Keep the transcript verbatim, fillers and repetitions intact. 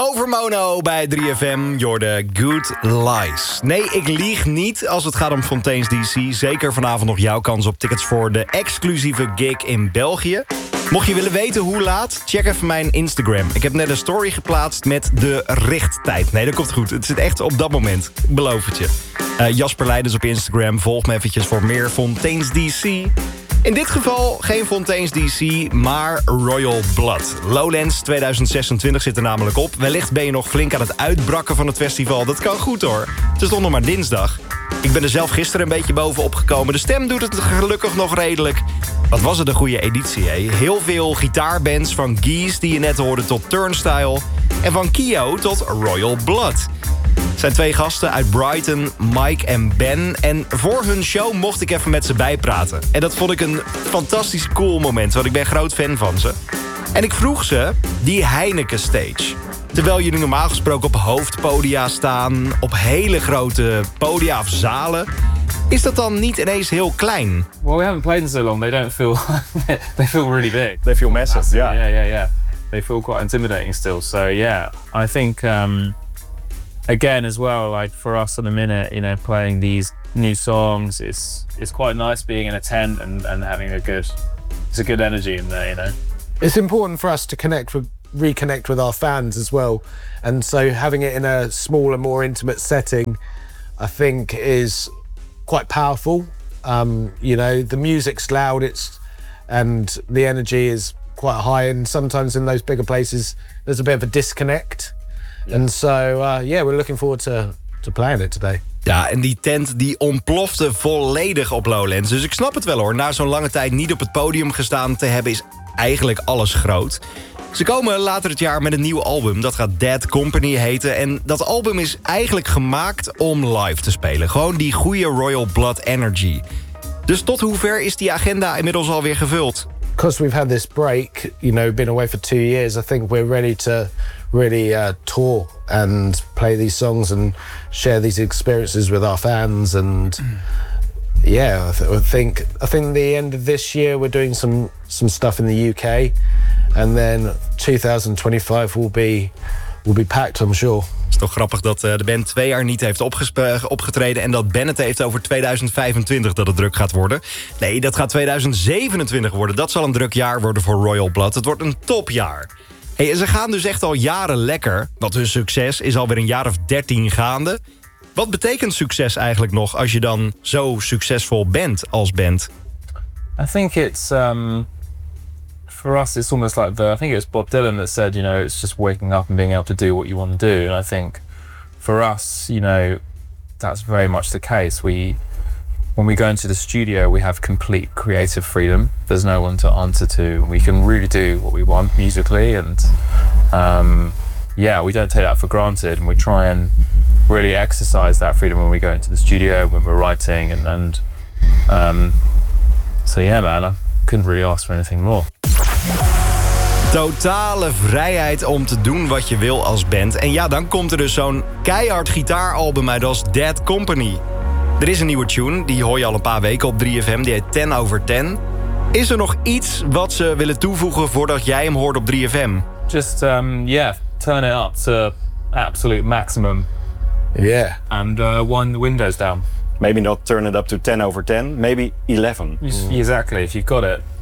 Overmono bij drie F M, Jorde Good Lies. Nee, ik lieg niet als het gaat om Fontaines D C. Zeker vanavond nog jouw kans op tickets voor de exclusieve gig in België. Mocht je willen weten hoe laat, check even mijn Instagram. Ik heb net een story geplaatst met de richttijd. Nee, dat komt goed. Het zit echt op dat moment. Ik beloof het je. Uh, Jasper Leidens op Instagram. Volg me eventjes voor meer Fontaines D C. In dit geval geen Fontaines D C, maar Royal Blood. Lowlands tweeduizend zesentwintig zit er namelijk op. Wellicht ben je nog flink aan het uitbrakken van het festival. Dat kan goed hoor. Het is toch nog maar dinsdag. Ik ben er zelf gisteren een beetje bovenop gekomen. De stem doet het gelukkig nog redelijk. Wat was het een goede editie, hè? Heel veel gitaarbands, van Geese die je net hoorde tot Turnstile. En van Kio tot Royal Blood. Het zijn twee gasten uit Brighton, Mike en Ben. En voor hun show mocht ik even met ze bijpraten. En dat vond ik een fantastisch cool moment, want ik ben groot fan van ze. En ik vroeg ze die Heineken stage. Terwijl jullie normaal gesproken op hoofdpodia staan, op hele grote podia of zalen, is dat dan niet ineens heel klein? Well, we haven't played in so long. They don't feel. They feel really big. They feel massive. Yeah, yeah, yeah, yeah. They feel quite intimidating still. So yeah, I think. Um, Again, as well, like for us in a minute, you know, playing these new songs, it's it's quite nice being in a tent and, and having a good, it's a good energy in there, you know. It's important for us to connect with, reconnect with our fans as well, and so having it in a smaller, more intimate setting, I think, is quite powerful. Um, you know, the music's loud, it's and the energy is quite high, and sometimes in those bigger places, there's a bit of a disconnect. And so, uh, yeah, we're looking forward to, to playing it today. Ja, en die tent die ontplofte volledig op Lowlands. Dus ik snap het wel hoor. Na zo'n lange tijd niet op het podium gestaan te hebben is eigenlijk alles groot. Ze komen later het jaar met een nieuw album. Dat gaat Dead Company heten. En dat album is eigenlijk gemaakt om live te spelen. Gewoon die goede Royal Blood energy. Dus tot hoever is die agenda inmiddels alweer gevuld? Because we've had this break, you know, been away for two years, I think we're ready to really uh, tour and play these songs and share these experiences with our fans. And yeah, I, th- I think I think the end of this year we're doing some some stuff in the U K, and then twenty twenty-five will be will be packed, I'm sure. Het is toch grappig dat de band twee jaar niet heeft opgespe- opgetreden... en dat Ben het heeft over tweeduizend vijfentwintig dat het druk gaat worden. Nee, dat gaat tweeduizend zevenentwintig worden. Dat zal een druk jaar worden voor Royal Blood. Het wordt een topjaar. Hey, ze gaan dus echt al jaren lekker. Want hun succes is alweer een jaar of dertien gaande. Wat betekent succes eigenlijk nog als je dan zo succesvol bent als band? I think it's... Um... For us, it's almost like the, I think it was Bob Dylan that said, you know, it's just waking up and being able to do what you want to do. And I think for us, you know, that's very much the case. We, when we go into the studio, we have complete creative freedom. There's no one to answer to. We can really do what we want musically. And um, yeah, we don't take that for granted. And we try and really exercise that freedom when we go into the studio, when we're writing. And, and um, so yeah, man, I couldn't really ask for anything more. Totale vrijheid om te doen wat je wil als band. En ja, dan komt er dus zo'n keihard gitaaralbum uit als Dead Company. Er is een nieuwe tune, die hoor je al een paar weken op drie F M. Die heet ten over ten. Is er nog iets wat ze willen toevoegen voordat jij hem hoort op drie F M? Just, um, yeah, turn it up to absolute maximum. Yeah. And uh, wind the windows down. Maybe not turn it up to ten over ten, maybe eleven. Mm. Exactly, if you've got it.